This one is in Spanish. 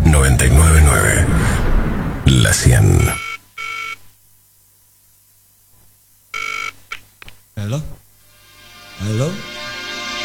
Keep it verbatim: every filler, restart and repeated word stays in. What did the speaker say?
noventa y nueve punto nueve. La cien. Hello? Hello?